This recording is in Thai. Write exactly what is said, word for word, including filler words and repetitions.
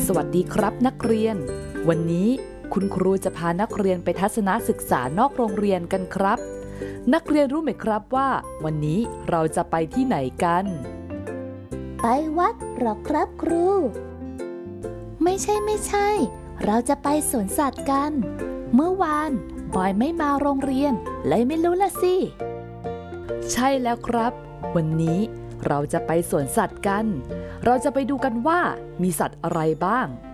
สวัสดีครับนักเรียนวันนี้คุณครูจะพานักเรียนไปทัศนศึกษานอกโรงเรียนกันครับนักเรียนรู้ไหมครับว่าวันนี้เราจะไปที่ไหนกันไปวัดหรอครับครูไม่ใช่ไม่ใช่เราจะไปสวนสัตว์กันเมื่อวานบอยไม่มาโรงเรียนเลยไม่รู้ละสิใช่แล้วครับวันนี้เราจะไปสวนสัตว์กันเราจะไปดูกันว่ามีสัตว์อะไรบ้าง